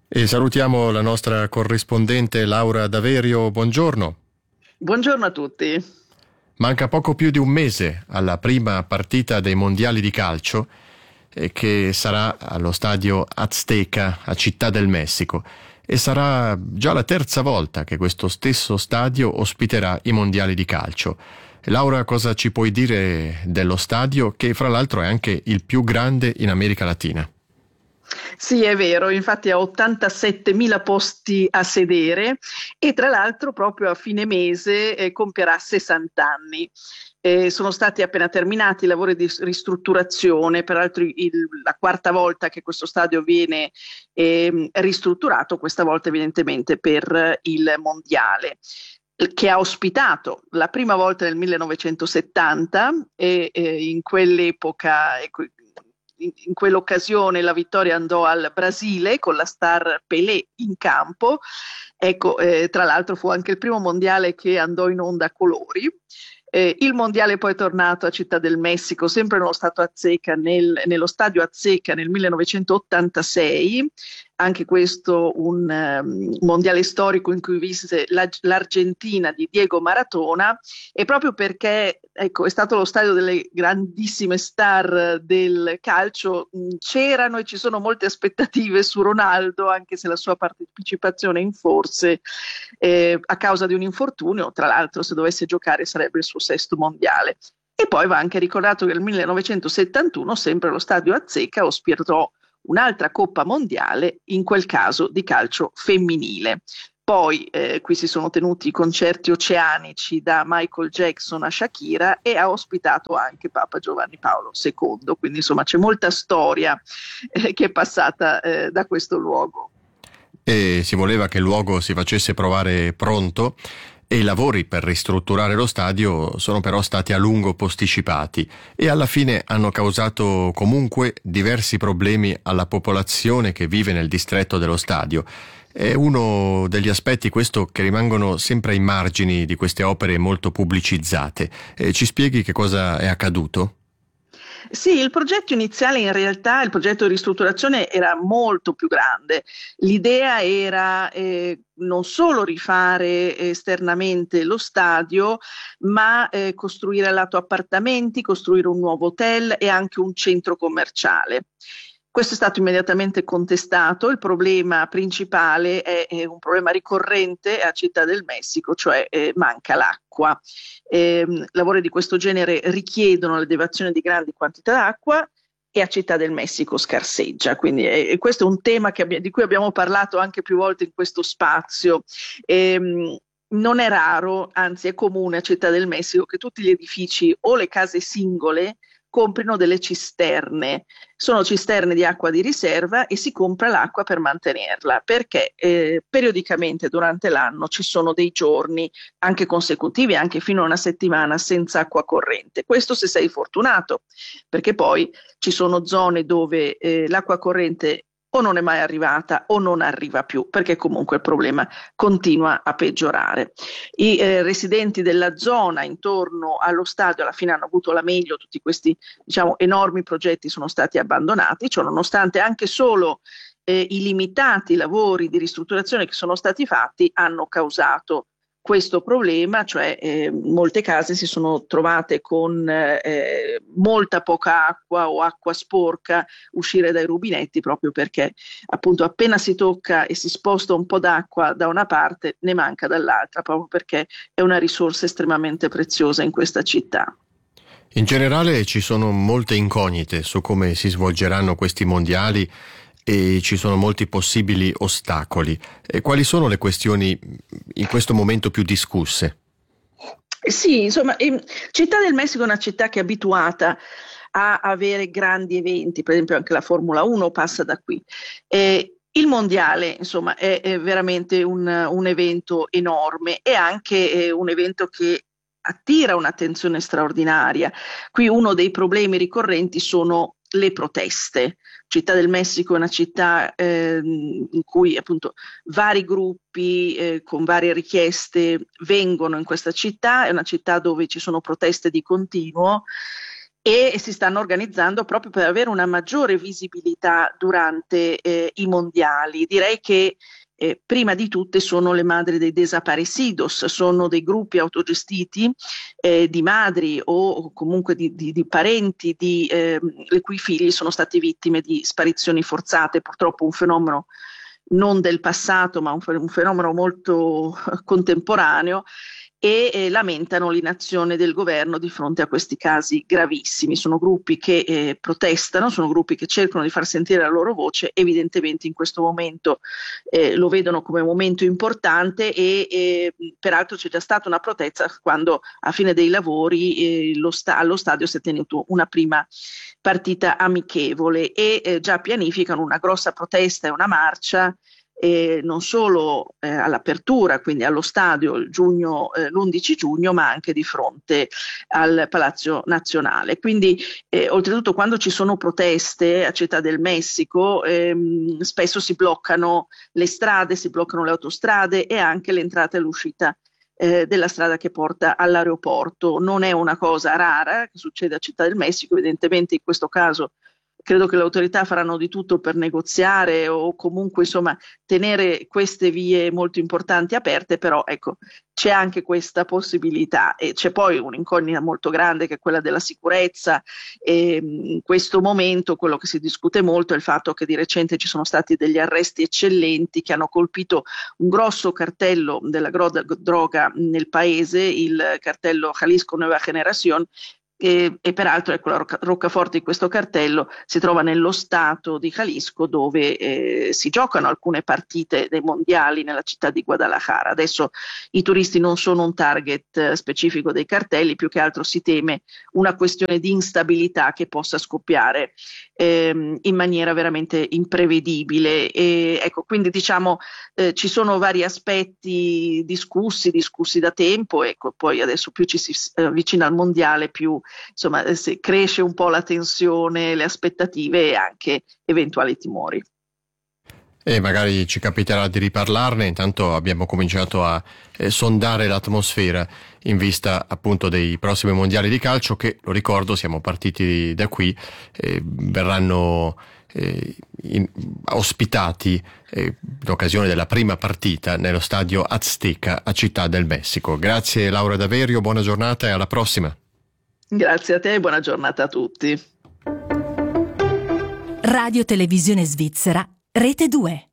E salutiamo la nostra corrispondente Laura Daverio, buongiorno. Buongiorno a tutti. Manca poco più di un mese alla prima partita dei mondiali di calcio che sarà allo stadio Azteca a Città del Messico e sarà già la terza volta che questo stesso stadio ospiterà i mondiali di calcio. Laura, cosa ci puoi dire dello stadio che fra l'altro è anche il più grande in America Latina? Sì, è vero, infatti ha 87.000 posti a sedere e tra l'altro proprio a fine mese compierà 60 anni. Sono stati appena terminati i lavori di ristrutturazione, peraltro la quarta volta che questo stadio viene ristrutturato, questa volta evidentemente per il mondiale che ha ospitato la prima volta nel 1970 e in quell'epoca, in quell'occasione la vittoria andò al Brasile con la star Pelé in campo. Ecco, tra l'altro fu anche il primo mondiale che andò in onda a colori. Il mondiale poi è tornato a Città del Messico, sempre nello nello stadio Azteca nel 1986, anche questo un mondiale storico in cui visse l'Argentina di Diego Maradona, e proprio perché ecco, è stato lo stadio delle grandissime star del calcio, c'erano e ci sono molte aspettative su Ronaldo, anche se la sua partecipazione è in forse a causa di un infortunio. Tra l'altro, se dovesse giocare sarebbe il suo sesto mondiale. E poi va anche ricordato che nel 1971 sempre lo stadio Azteca ospitò un'altra Coppa Mondiale, in quel caso di calcio femminile. Poi qui si sono tenuti i concerti oceanici da Michael Jackson a Shakira e ha ospitato anche Papa Giovanni Paolo II, quindi insomma c'è molta storia che è passata da questo luogo. E si voleva che il luogo si facesse provare pronto e i lavori per ristrutturare lo stadio sono però stati a lungo posticipati e alla fine hanno causato comunque diversi problemi alla popolazione che vive nel distretto dello stadio. È uno degli aspetti questo che rimangono sempre ai margini di queste opere molto pubblicizzate. Ci spieghi che cosa è accaduto? Sì, il progetto iniziale in realtà, il progetto di ristrutturazione era molto più grande. L'idea era non solo rifare esternamente lo stadio, ma costruire al lato appartamenti, costruire un nuovo hotel e anche un centro commerciale. Questo è stato immediatamente contestato. Il problema principale è un problema ricorrente a Città del Messico, cioè manca l'acqua. Lavori di questo genere richiedono l'elevazione di grandi quantità d'acqua e a Città del Messico scarseggia. Quindi questo è un tema di cui abbiamo parlato anche più volte in questo spazio. Non è raro, anzi è comune a Città del Messico che tutti gli edifici o le case singole comprino delle cisterne. Sono cisterne di acqua di riserva e si compra l'acqua per mantenerla, perché periodicamente durante l'anno ci sono dei giorni anche consecutivi, anche fino a una settimana senza acqua corrente. Questo se sei fortunato, perché poi ci sono zone dove l'acqua corrente o non è mai arrivata o non arriva più, perché comunque il problema continua a peggiorare. I residenti della zona intorno allo stadio alla fine hanno avuto la meglio, tutti questi diciamo, enormi progetti sono stati abbandonati, cioè nonostante anche solo i limitati lavori di ristrutturazione che sono stati fatti hanno causato questo problema, cioè molte case si sono trovate con molta poca acqua o acqua sporca uscire dai rubinetti, proprio perché appunto appena si tocca e si sposta un po' d'acqua da una parte ne manca dall'altra, proprio perché è una risorsa estremamente preziosa in questa città. In generale ci sono molte incognite su come si svolgeranno questi mondiali e ci sono molti possibili ostacoli. E quali sono le questioni in questo momento più discusse? Sì, insomma, Città del Messico è una città che è abituata a avere grandi eventi, per esempio anche la Formula 1 passa da qui. Il mondiale, insomma, è veramente un evento enorme e anche un evento che attira un'attenzione straordinaria. Qui uno dei problemi ricorrenti sono le proteste. Città del Messico è una città in cui appunto vari gruppi con varie richieste vengono in questa città, è una città dove ci sono proteste di continuo e si stanno organizzando proprio per avere una maggiore visibilità durante i mondiali. Direi che prima di tutte sono le madri dei desaparecidos, sono dei gruppi autogestiti di madri o comunque di parenti le cui figli sono stati vittime di sparizioni forzate, purtroppo un fenomeno non del passato, ma un fenomeno molto contemporaneo, e lamentano l'inazione del governo di fronte a questi casi gravissimi. Sono gruppi che protestano, sono gruppi che cercano di far sentire la loro voce, evidentemente in questo momento lo vedono come un momento importante e peraltro c'è già stata una protesta quando a fine dei lavori allo stadio si è tenuto una prima partita amichevole e già pianificano una grossa protesta e una marcia non solo all'apertura, quindi allo stadio l'11 giugno, ma anche di fronte al Palazzo Nazionale. Quindi oltretutto quando ci sono proteste a Città del Messico spesso si bloccano le strade, si bloccano le autostrade e anche l'entrata e l'uscita della strada che porta all'aeroporto. Non è una cosa rara che succede a Città del Messico, evidentemente in questo caso credo che le autorità faranno di tutto per negoziare o comunque insomma tenere queste vie molto importanti aperte, però ecco c'è anche questa possibilità e c'è poi un'incognita molto grande che è quella della sicurezza e in questo momento quello che si discute molto è il fatto che di recente ci sono stati degli arresti eccellenti che hanno colpito un grosso cartello della droga nel paese, il cartello Jalisco Nueva Generación, e peraltro ecco, la roccaforte di questo cartello si trova nello stato di Jalisco dove si giocano alcune partite dei mondiali nella città di Guadalajara. Adesso i turisti non sono un target specifico dei cartelli, più che altro si teme una questione di instabilità che possa scoppiare in maniera veramente imprevedibile. E, ecco, quindi diciamo ci sono vari aspetti discussi da tempo, ecco, poi adesso più ci si avvicina al mondiale, più insomma cresce un po' la tensione, le aspettative e anche eventuali timori. E magari ci capiterà di riparlarne, intanto abbiamo cominciato a sondare l'atmosfera in vista appunto dei prossimi mondiali di calcio che, lo ricordo, siamo partiti da qui, verranno ospitati in occasione della prima partita nello stadio Azteca a Città del Messico. Grazie Laura Daverio, buona giornata e alla prossima. Grazie a te e buona giornata a tutti. Radio Televisione Svizzera, Rete 2.